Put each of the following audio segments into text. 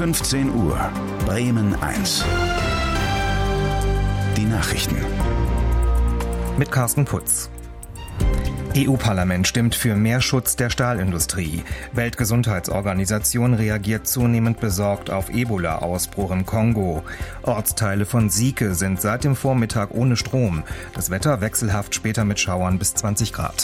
15 Uhr, Bremen 1. Die Nachrichten. Mit Carsten Putz. EU-Parlament stimmt für mehr Schutz der Stahlindustrie. Weltgesundheitsorganisation reagiert zunehmend besorgt auf Ebola-Ausbruch im Kongo. Ortsteile von Sieke sind seit dem Vormittag ohne Strom. Das Wetter wechselhaft, später mit Schauern bis 20 Grad.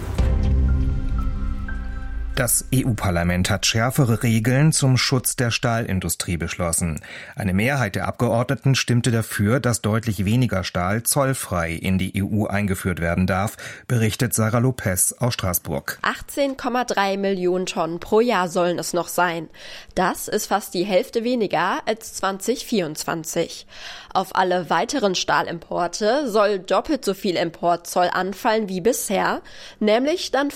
Das EU-Parlament hat schärfere Regeln zum Schutz der Stahlindustrie beschlossen. Eine Mehrheit der Abgeordneten stimmte dafür, dass deutlich weniger Stahl zollfrei in die EU eingeführt werden darf, berichtet Sarah Lopez aus Straßburg. 18,3 Millionen Tonnen pro Jahr sollen es noch sein. Das ist fast die Hälfte weniger als 2024. Auf alle weiteren Stahlimporte soll doppelt so viel Importzoll anfallen wie bisher, nämlich dann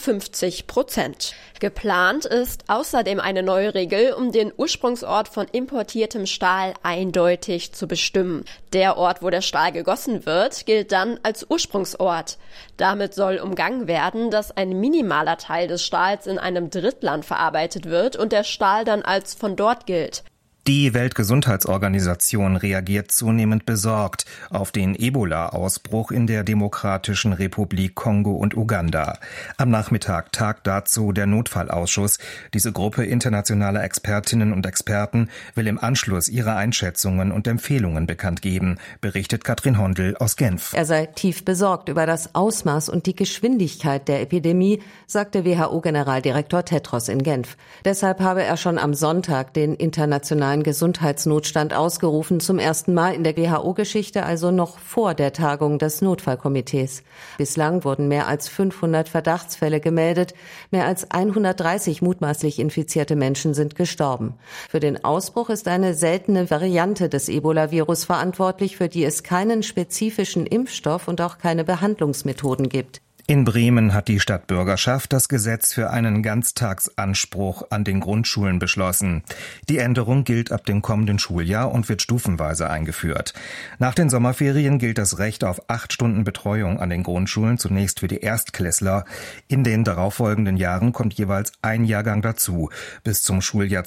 50%. Geplant ist außerdem eine neue Regel, um den Ursprungsort von importiertem Stahl eindeutig zu bestimmen. Der Ort, wo der Stahl gegossen wird, gilt dann als Ursprungsort. Damit soll umgangen werden, dass ein minimaler Teil des Stahls in einem Drittland verarbeitet wird und der Stahl dann als von dort gilt. Die Weltgesundheitsorganisation reagiert zunehmend besorgt auf den Ebola-Ausbruch in der Demokratischen Republik Kongo und Uganda. Am Nachmittag tagt dazu der Notfallausschuss. Diese Gruppe internationaler Expertinnen und Experten will im Anschluss ihre Einschätzungen und Empfehlungen bekannt geben, berichtet Katrin Hondel aus Genf. Er sei tief besorgt über das Ausmaß und die Geschwindigkeit der Epidemie, sagte WHO-Generaldirektor Tedros in Genf. Deshalb habe er schon am Sonntag den internationalen Gesundheitsnotstand ausgerufen, zum ersten Mal in der WHO-Geschichte, also noch vor der Tagung des Notfallkomitees. Bislang wurden mehr als 500 Verdachtsfälle gemeldet, mehr als 130 mutmaßlich infizierte Menschen sind gestorben. Für den Ausbruch ist eine seltene Variante des Ebola-Virus verantwortlich, für die es keinen spezifischen Impfstoff und auch keine Behandlungsmethoden gibt. In Bremen hat die Stadtbürgerschaft das Gesetz für einen Ganztagsanspruch an den Grundschulen beschlossen. Die Änderung gilt ab dem kommenden Schuljahr und wird stufenweise eingeführt. Nach den Sommerferien gilt das Recht auf 8 Stunden Betreuung an den Grundschulen zunächst für die Erstklässler. In den darauffolgenden Jahren kommt jeweils ein Jahrgang dazu. Bis zum Schuljahr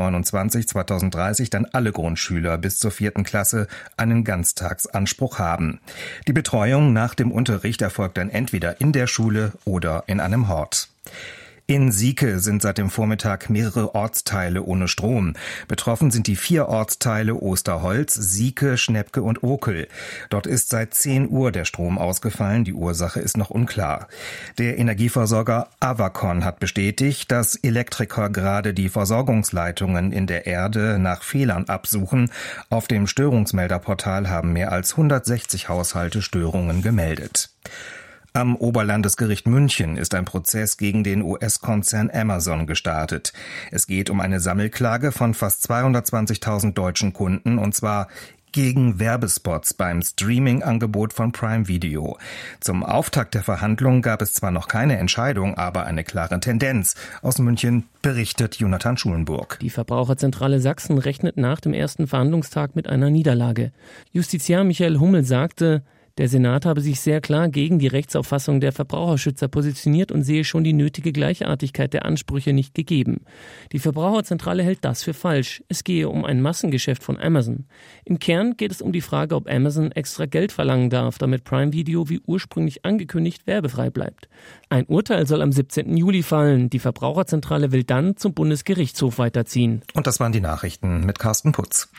2029/2030 dann alle Grundschüler bis zur 4. Klasse einen Ganztagsanspruch haben. Die Betreuung nach dem Unterricht erfolgt dann entweder in der Schule oder in einem Hort. In Sieke sind seit dem Vormittag mehrere Ortsteile ohne Strom. Betroffen sind die 4 Ortsteile Osterholz, Sieke, Schnepke und Okel. Dort ist seit 10 Uhr der Strom ausgefallen. Die Ursache ist noch unklar. Der Energieversorger Avacon hat bestätigt, dass Elektriker gerade die Versorgungsleitungen in der Erde nach Fehlern absuchen. Auf dem Störungsmelderportal haben mehr als 160 Haushalte Störungen gemeldet. Am Oberlandesgericht München ist ein Prozess gegen den US-Konzern Amazon gestartet. Es geht um eine Sammelklage von fast 220.000 deutschen Kunden, und zwar gegen Werbespots beim Streaming-Angebot von Prime Video. Zum Auftakt der Verhandlungen gab es zwar noch keine Entscheidung, aber eine klare Tendenz. Aus München berichtet Jonathan Schulenburg. Die Verbraucherzentrale Sachsen rechnet nach dem ersten Verhandlungstag mit einer Niederlage. Justiziar Michael Hummel sagte, der Senat habe sich sehr klar gegen die Rechtsauffassung der Verbraucherschützer positioniert und sehe schon die nötige Gleichartigkeit der Ansprüche nicht gegeben. Die Verbraucherzentrale hält das für falsch. Es gehe um ein Massengeschäft von Amazon. Im Kern geht es um die Frage, ob Amazon extra Geld verlangen darf, damit Prime Video wie ursprünglich angekündigt werbefrei bleibt. Ein Urteil soll am 17. Juli fallen. Die Verbraucherzentrale will dann zum Bundesgerichtshof weiterziehen. Und das waren die Nachrichten mit Carsten Putz.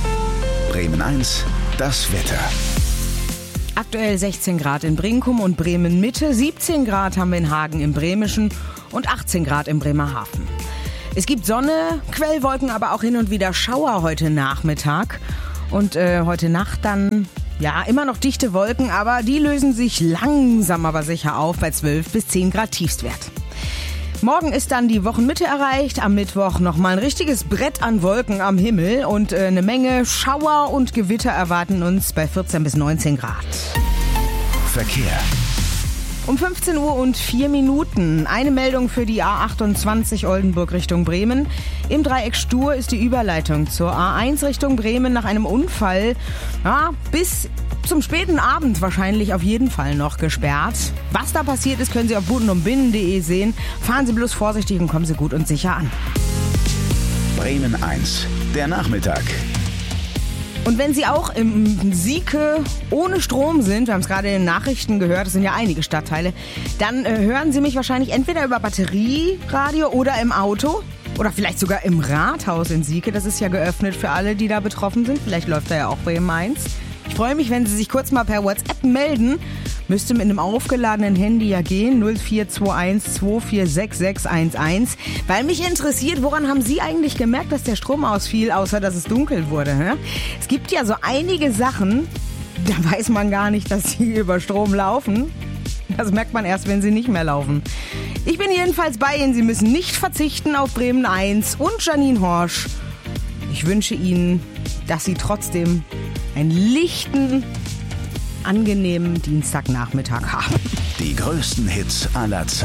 Bremen 1, das Wetter. Aktuell 16 Grad in Brinkum und Bremen-Mitte, 17 Grad haben wir in Hagen im Bremischen und 18 Grad im Bremerhaven. Es gibt Sonne, Quellwolken, aber auch hin und wieder Schauer heute Nachmittag. Und heute Nacht dann, ja, immer noch dichte Wolken, aber die lösen sich langsam aber sicher auf bei 12 bis 10 Grad Tiefstwert. Morgen ist dann die Wochenmitte erreicht, am Mittwoch nochmal ein richtiges Brett an Wolken am Himmel und eine Menge Schauer und Gewitter erwarten uns bei 14 bis 19 Grad. Verkehr. Um 15 Uhr und 4 Minuten. Eine Meldung für die A28 Oldenburg Richtung Bremen. Im Dreieck Stur ist die Überleitung zur A1 Richtung Bremen nach einem Unfall bis zum späten Abend wahrscheinlich auf jeden Fall noch gesperrt. Was da passiert ist, können Sie auf budenumbinnen.de sehen. Fahren Sie bloß vorsichtig und kommen Sie gut und sicher an. Bremen 1, der Nachmittag. Und wenn Sie auch im Sieke ohne Strom sind, wir haben es gerade in den Nachrichten gehört, es sind ja einige Stadtteile, dann hören Sie mich wahrscheinlich entweder über Batterieradio oder im Auto oder vielleicht sogar im Rathaus in Sieke. Das ist ja geöffnet für alle, die da betroffen sind. Vielleicht läuft da ja auch Bremen 1. Ich freue mich, wenn Sie sich kurz mal per WhatsApp melden. Müsste mit einem aufgeladenen Handy ja gehen, 0421 246611. Weil mich interessiert, woran haben Sie eigentlich gemerkt, dass der Strom ausfiel, außer dass es dunkel wurde? Hä? Es gibt ja so einige Sachen, da weiß man gar nicht, dass sie über Strom laufen. Das merkt man erst, wenn sie nicht mehr laufen. Ich bin jedenfalls bei Ihnen. Sie müssen nicht verzichten auf Bremen 1 und Janine Horsch. Ich wünsche Ihnen, dass Sie trotzdem einen lichten, angenehmen Dienstagnachmittag haben. Die größten Hits aller Zeiten.